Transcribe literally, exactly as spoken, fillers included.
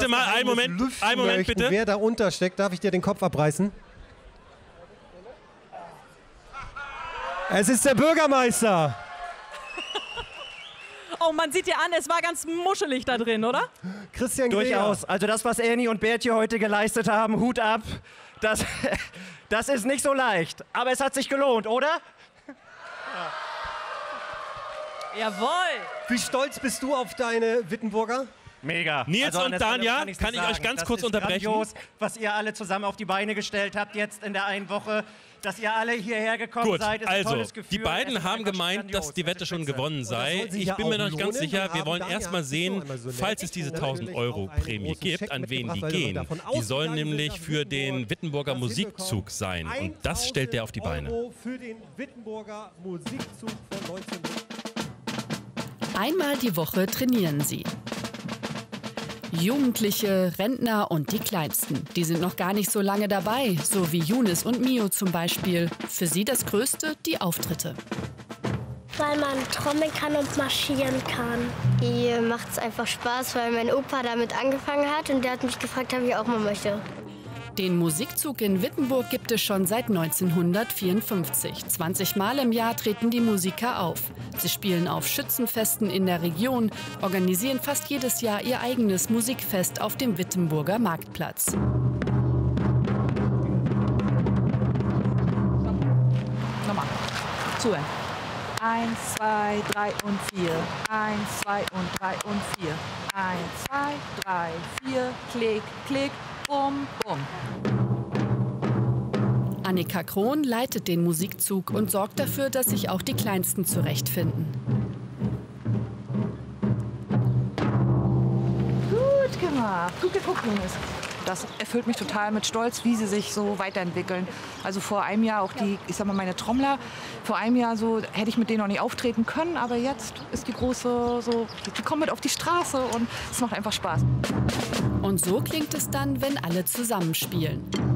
mal, einen Moment, einen Moment möchten, bitte. Wer da unter steckt, darf ich dir den Kopf abreißen? Es ist der Bürgermeister. Oh, man sieht dir an, es war ganz muschelig da drin, oder? Christian Greger. Durchaus. Also das, was Ernie und Bertje heute geleistet haben, Hut ab. Das, das ist nicht so leicht. Aber es hat sich gelohnt, oder? Jawohl. Wie stolz bist du auf deine Wittenburger? Mega. Nils Also an und der Stelle Danja, kann, ich's kann nicht ich euch sagen. ganz das kurz ist unterbrechen? Grandios, was ihr alle zusammen auf die Beine gestellt habt jetzt in der einen Woche, dass ihr alle hierher gekommen Gut, seid. Ist ein also, tolles Gefühl. die beiden Es ist haben einfach gemeint, grandios. dass die Wette schon gewonnen sei. soll sich Ich ja bin mir auch noch nicht ganz lohnen. sicher. Wir Wir haben wollen Danja, erst mal bist du sehen, einmal so nett? falls es diese Und tausend natürlich Euro auch einen Prämie großen gibt, Scheck an wen die mitgebracht, weil wir gehen. davon Die sollen ausgegangen sind, nämlich dass für den Wittenburg Wittenburger das Musikzug sein. Und das stellt der auf die Beine. Euro für den Wittenburger Musikzug von neunzehnhundert. Einmal die Woche trainieren sie. Jugendliche, Rentner und die Kleinsten. Die sind noch gar nicht so lange dabei, so wie Younes und Mio zum Beispiel. Für sie das Größte, die Auftritte. Weil man trommeln kann und marschieren kann. Hier macht es einfach Spaß, weil mein Opa damit angefangen hat und der hat mich gefragt, ob ich auch mal möchte. Den Musikzug in Wittenburg gibt es schon seit neunzehnhundertvierundfünfzig. zwanzig Mal im Jahr treten die Musiker auf. Sie spielen auf Schützenfesten in der Region, organisieren fast jedes Jahr ihr eigenes Musikfest auf dem Wittenburger Marktplatz. Nochmal. Zuhören. Eins, zwei, drei und vier. Eins, zwei und drei und vier. Eins, zwei, drei, vier. Klick, klick. Bum, bum. Annika Krohn leitet den Musikzug und sorgt dafür, dass sich auch die Kleinsten zurechtfinden. Gut gemacht. Gut geguckt, Jungs. Das erfüllt mich total mit Stolz, wie sie sich so weiterentwickeln. Also vor einem Jahr auch die, ich sag mal, meine Trommler. Vor einem Jahr so hätte ich mit denen noch nicht auftreten können, aber jetzt ist die große so, die kommen mit auf die Straße und es macht einfach Spaß. Und so klingt es dann, wenn alle zusammenspielen.